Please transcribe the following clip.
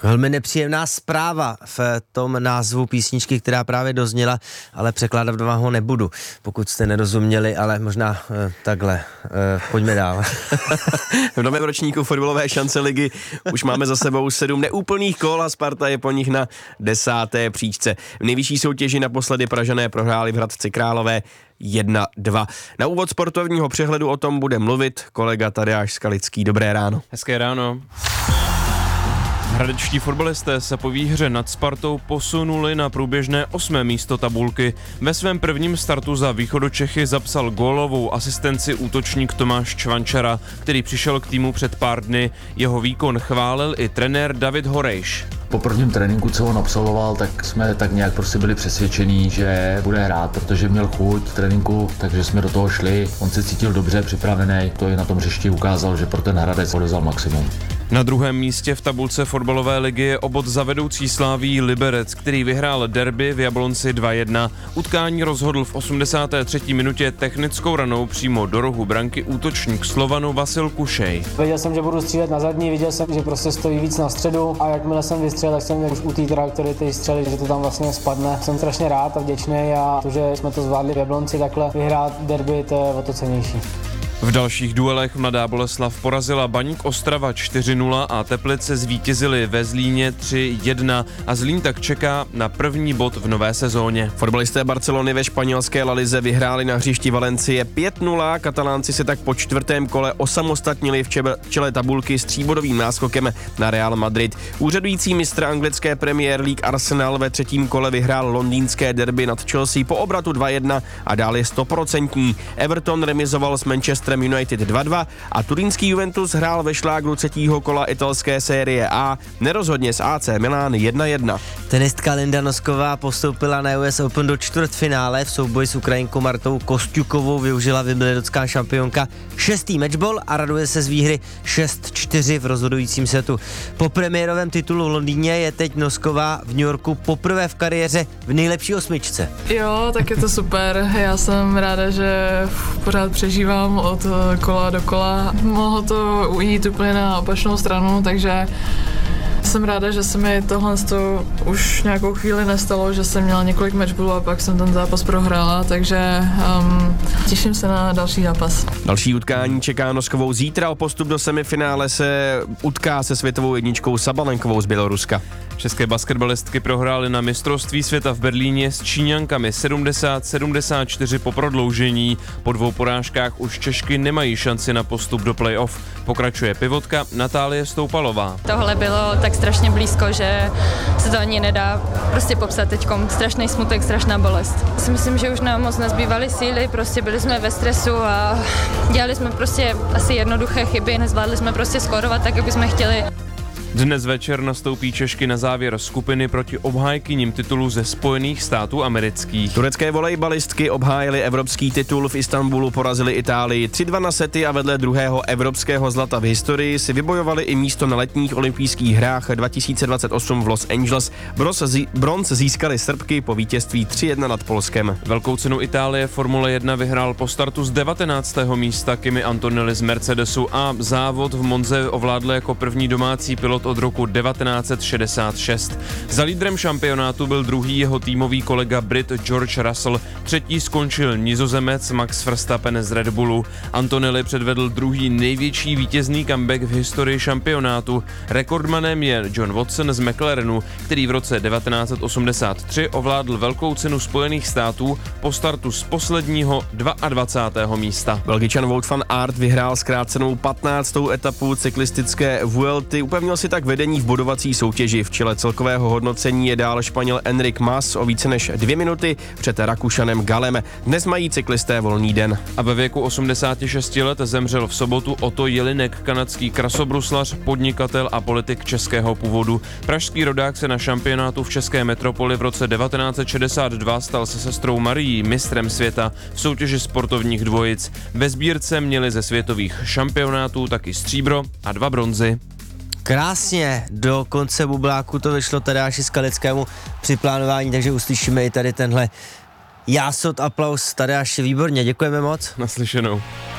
Velmi nepříjemná zpráva v tom názvu písničky, která právě dozněla, ale překládat vám ho nebudu, pokud jste nerozuměli, ale možná takhle. Pojďme dál. V novém ročníku fotbalové šance ligy už máme za sebou 7 neúplných kol a Sparta je po nich na 10. příčce. V nejvyšší soutěži naposledy Pražané prohráli v Hradci Králové 1-2. Na úvod sportovního přehledu o tom bude mluvit kolega Tadeáš Skalický. Dobré ráno. Hezké ráno. Hradečtí fotbalisté se po výhře nad Spartou posunuli na průběžné 8. místo tabulky. Ve svém prvním startu za Východočechy zapsal gólovou asistenci útočník Tomáš Čvančara, který přišel k týmu před pár dny. Jeho výkon chválil i trenér David Horejš. Po prvním tréninku, co on absolvoval, tak jsme tak nějak prostě byli přesvědčení, že bude hrát, protože měl chuť v tréninku, takže jsme do toho šli. On se cítil dobře připravený, to i na tom hřišti ukázal, že pro ten Hradec odevzal maximum. Na druhém místě v tabulce fotbalové ligy je obod za vedoucí Slaví Liberec, který vyhrál derby v Jablonci 2-1. Utkání rozhodl v 83. minutě technickou ranou přímo do rohu branky útočník Slovanu Vasil Kušej. Věděl jsem, že budu střílet na zadní, viděl jsem, že prostě stojí víc na středu a jakmile jsem vystřelil, tak jsem už u té trajektorie ty střely, že to tam vlastně spadne. Jsem strašně rád a vděčný a to, že jsme to zvládli v Jablonci takhle vyhrát derby, to je o to cennější. V dalších duelech Mladá Boleslav porazila Baník Ostrava 4-0 a Teplice zvítězili ve Zlíně 3-1 a Zlín tak čeká na první bod v nové sezóně. Fotbalisté Barcelony ve španělské La Lize vyhráli na hřišti Valencie 5-0. Katalánci se tak po čtvrtém kole osamostatnili v čele tabulky s tříbodovým náskokem na Real Madrid. Úřadující mistr anglické Premier League Arsenal ve třetím kole vyhrál londýnské derby nad Chelsea po obratu 2-1 a dál je 100%. Everton remizoval s Manchester United 2-2 a turínský Juventus hrál ve šlágru třetího kola italské série A nerozhodně s AC Milan 1-1. Tenistka Linda Nosková postoupila na US Open do čtvrtfinále. V souboji s Ukrajinkou Martou Kostjukovou využila wimbledonská šampionka 6. matchball a raduje se z výhry 6-4 v rozhodujícím setu. Po premiérovém titulu v Londýně je teď Nosková v New Yorku poprvé v kariéře v nejlepší osmičce. Jo, tak je to super. Já jsem ráda, že pořád přežívám od kola do kola. Mohlo to ujít úplně na opačnou stranu, takže jsem ráda, že se mi tohle už nějakou chvíli nestalo, že jsem měla několik matchballů a pak jsem ten zápas prohrála, takže těším se na další zápas. Další utkání čeká Noskovou zítra. O postup do semifinále se utká se světovou jedničkou Sabalenkovou z Běloruska. České basketbalistky prohrály na mistrovství světa v Berlíně s Číňankami 70-74 po prodloužení. Po 2 porážkách už Češky nemají šanci na postup do play-off. Pokračuje pivotka Natálie Stoupalová. Tohle bylo tak strašně blízko, že se to ani nedá prostě popsat teďkom. Strašný smutek, strašná bolest. Si myslím, že už nám moc nezbývaly síly, prostě byli jsme ve stresu a dělali jsme prostě asi jednoduché chyby, nezvládli jsme prostě skórovat tak, jak bychom chtěli. Dnes večer nastoupí Češky na závěr skupiny proti obhájkyním titulu ze Spojených států amerických. Turecké volejbalistky obhájily evropský titul v Istanbulu, porazili Itálii 3-2 na sety a vedle druhého evropského zlata v historii si vybojovali i místo na letních olympijských hrách 2028 v Los Angeles. Bronz získali Srbky po vítězství 3-1 nad Polskem. Velkou cenu Itálie Formule 1 vyhrál po startu z 19. místa Kimi Antonelli z Mercedesu a závod v Monze ovládl jako první domácí pilot od roku 1966. Za lídrem šampionátu byl druhý jeho týmový kolega Brit George Russell, třetí skončil Nizozemec Max Verstappen z Red Bullu. Antonelli předvedl druhý největší vítězný comeback v historii šampionátu. Rekordmanem je John Watson z McLarenu, který v roce 1983 ovládl velkou cenu Spojených států po startu z posledního 22. místa. Belgičan Wout van Aert vyhrál zkrácenou 15. etapu cyklistické Vuelty. Upevnil si tak vedení v bodovací soutěži. V čele celkového hodnocení je dál Španěl Enric Mas o více než 2 minuty před Rakušanem Galem. Dnes mají cyklisté volný den. A ve věku 86 let zemřel v sobotu Otto Jelinek, kanadský krasobruslař, podnikatel a politik českého původu. Pražský rodák se na šampionátu v české metropoli v roce 1962 stal se sestrou Marií mistrem světa v soutěži sportovních dvojic. Ve sbírce měli ze světových šampionátů taky stříbro a 2 bronzy. Krásně do konce bubláku to vyšlo Tadeáši Skalickému při plánování, takže uslyšíme i tady tenhle jásot, aplaus. Tadeáši, výborně, děkujeme moc. Naslyšenou.